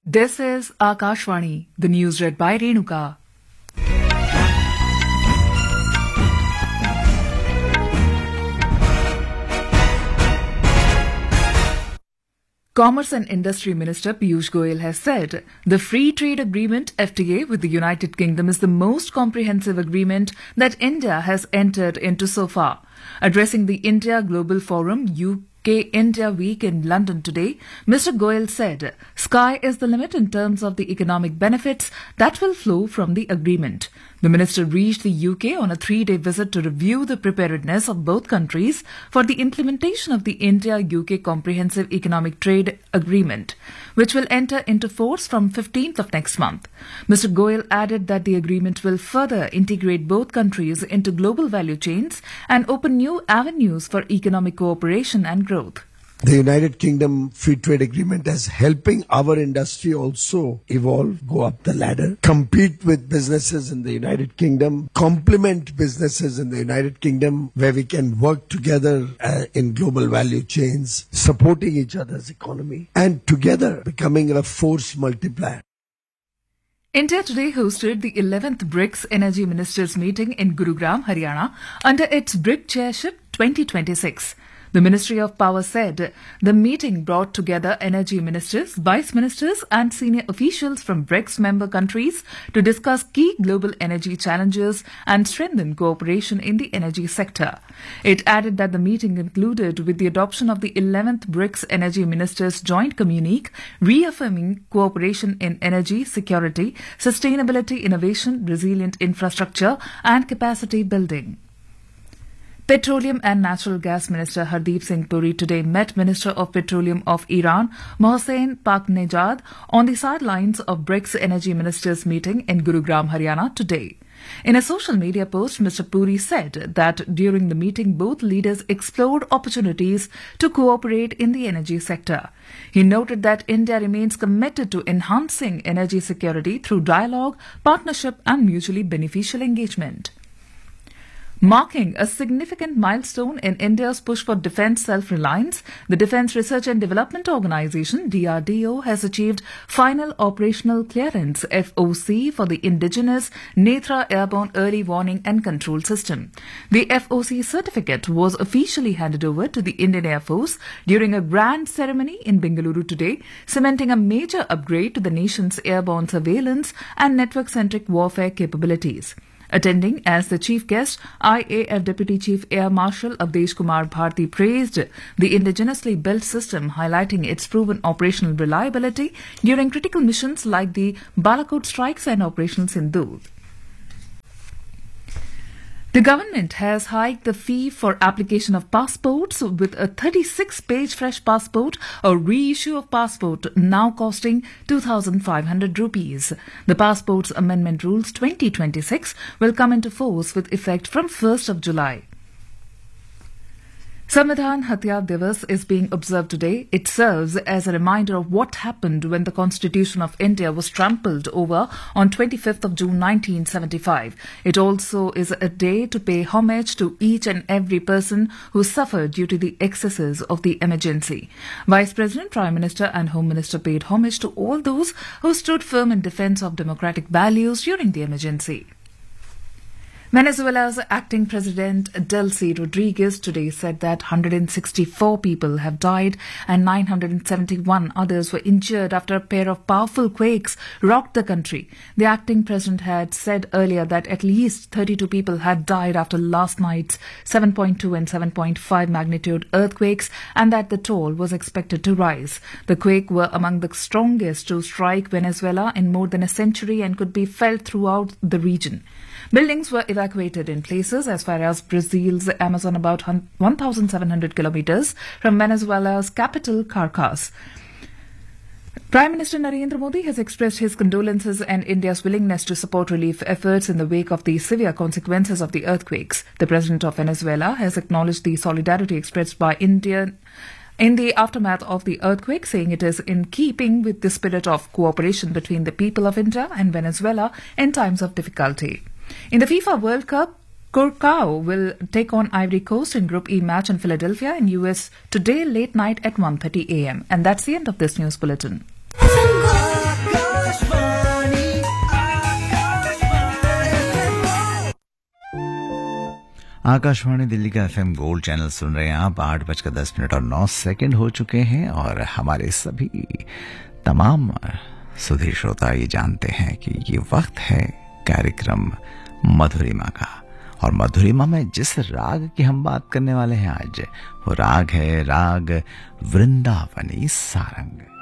This is Akashvani, the news read by Renuka. Commerce and Industry Minister Piyush Goyal has said the Free Trade Agreement FTA with the United Kingdom is the most comprehensive agreement that India has entered into so far. Addressing the India Global Forum UK India Week in London today, Mr. Goyal said, "Sky is the limit in terms of the economic benefits that will flow from the agreement." The minister reached the UK on a 3-day visit to review the preparedness of both countries for the implementation of the India-UK Comprehensive Economic Trade Agreement, which will enter into force from 15th of next month. Mr. Goyal added that the agreement will further integrate both countries into global value chains and open new avenues for economic cooperation and growth. The United Kingdom Free Trade Agreement is helping our industry also evolve, go up the ladder, compete with businesses in the United Kingdom, complement businesses in the United Kingdom, where we can work together in global value chains, supporting each other's economy, and together becoming a force multiplier. India today hosted the 11th BRICS Energy Ministers meeting in Gurugram, Haryana, under its BRIC Chairship 2026. The Ministry of Power said the meeting brought together energy ministers, vice ministers and senior officials from BRICS member countries to discuss key global energy challenges and strengthen cooperation in the energy sector. It added that the meeting concluded with the adoption of the 11th BRICS Energy Ministers Joint Communique, reaffirming cooperation in energy, security, sustainability, innovation, resilient infrastructure and capacity building. Petroleum and Natural Gas Minister Hardeep Singh Puri today met Minister of Petroleum of Iran, Mohsen Paknejad, on the sidelines of BRICS Energy Ministers meeting in Gurugram, Haryana today. In a social media post, Mr. Puri said that during the meeting, both leaders explored opportunities to cooperate in the energy sector. He noted that India remains committed to enhancing energy security through dialogue, partnership and mutually beneficial engagement. Marking a significant milestone in India's push for defence self-reliance, the Defence Research and Development Organisation (DRDO) has achieved final operational clearance (FOC) for the indigenous Netra Airborne Early Warning and Control System. The FOC certificate was officially handed over to the Indian Air Force during a grand ceremony in Bengaluru today, cementing a major upgrade to the nation's airborne surveillance and network-centric warfare capabilities. Attending as the chief guest, IAF Deputy Chief Air Marshal Avdesh Kumar Bharti praised the indigenously built system, highlighting its proven operational reliability during critical missions like the Balakot strikes and Operation Sindoor. The government has hiked the fee for application of passports, with a 36-page fresh passport or reissue of passport now costing 2,500 rupees. The Passports Amendment Rules 2026 will come into force with effect from 1st of July. Samvidhan Hatya Divas is being observed today. It serves as a reminder of what happened when the Constitution of India was trampled over on 25th of June 1975. It also is a day to pay homage to each and every person who suffered due to the excesses of the emergency. Vice President, Prime Minister and Home Minister paid homage to all those who stood firm in defence of democratic values during the emergency. Venezuela's acting president Delcy Rodriguez today said that 164 people have died and 971 others were injured after a pair of powerful quakes rocked the country. The acting president had said earlier that at least 32 people had died after last night's 7.2 and 7.5 magnitude earthquakes, and that the toll was expected to rise. The quake were among the strongest to strike Venezuela in more than a century and could be felt throughout the region. Buildings were evacuated in places as far as Brazil's Amazon, about 1,700 kilometers from Venezuela's capital, Caracas. Prime Minister Narendra Modi has expressed his condolences and India's willingness to support relief efforts in the wake of the severe consequences of the earthquakes. The President of Venezuela has acknowledged the solidarity expressed by India in the aftermath of the earthquake, saying it is in keeping with the spirit of cooperation between the people of India and Venezuela in times of difficulty. In the FIFA World Cup, Curacao will take on Ivory Coast in Group E match in Philadelphia in US today late night at 1:30 a.m. And that's the end of this news bulletin. Akashvani Delhi का FM gold channel सुन रहे हैं आप। 8:10 और 9 हो चुके हैं और हमारे सभी तमाम सुधीर श्रोता ये जानते हैं कि ये वक्त है कार्यक्रम मधुरिमा का। और मधुरिमा में जिस राग की हम बात करने वाले हैं आज, वो राग है राग वृंदावनी सारंग।